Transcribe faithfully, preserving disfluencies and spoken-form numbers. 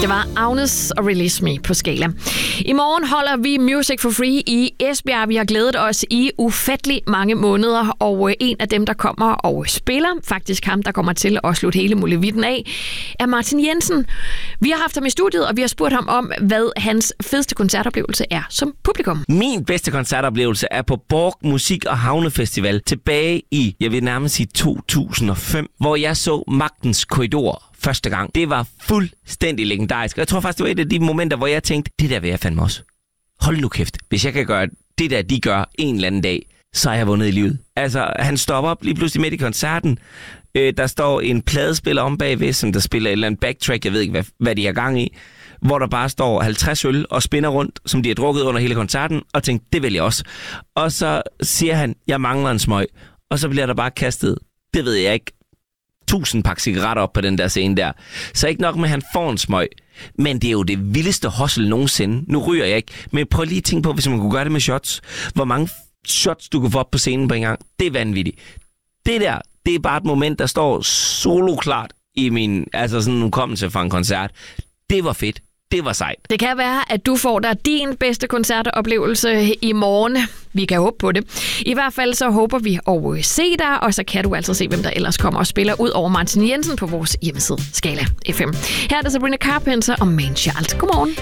Det var Agnes og Release Me på Skala. I morgen holder vi Music for Free i Esbjerg. Vi har glædet os i ufattelig mange måneder, og en af dem, der kommer og spiller, faktisk ham, der kommer til at slutte hele muligheden af, er Martin Jensen. Vi har haft ham i studiet, og vi har spurgt ham om, hvad hans fedeste koncertoplevelse er som publikum. Min bedste koncertoplevelse er på Borg Musik- og Havnefestival tilbage i, jeg vil nærmest sige to tusind og fem, hvor jeg så Magtens Korridor første gang. Det var fuldstændig legendarisk. Jeg tror faktisk, det var et af de momenter, hvor jeg tænkte, det der vil jeg fandme også. Hold nu kæft. Hvis jeg kan gøre det der, de gør en eller anden dag, så har jeg vundet i livet. Altså, han stopper op lige pludselig midt i koncerten. Øh, der står en pladespiller om bagved, som der spiller et eller andet backtrack. Jeg ved ikke, hvad, hvad de har gang i. Hvor der bare står halvtreds øl og spinner rundt, som de har drukket under hele koncerten, og tænkte, det vil jeg også. Og så siger han, jeg mangler en smøg. Og så bliver der bare kastet, det ved jeg ikke, tusind pakke cigaretter op på den der scene der. Så ikke nok med, at han får en smøg. Men det er jo det vildeste hustle nogensinde. Nu ryger jeg ikke. Men prøv lige at tænke på, hvis man kunne gøre det med shots. Hvor mange shots du kunne få op på scenen på en gang. Det er vanvittigt. Det der, det er bare et moment, der står solo klart i min, altså sådan en hukommelse fra en koncert. Det var fedt. Det var sejt. Det kan være, at du får dig din bedste koncertoplevelse i morgen. Vi kan håbe på det. I hvert fald så håber vi at se dig, og så kan du altså se, hvem der ellers kommer og spiller ud over Martin Jensen på vores hjemmeside Skala F M. Her er det Sabrina Carpenter og Man Child. Godmorgen.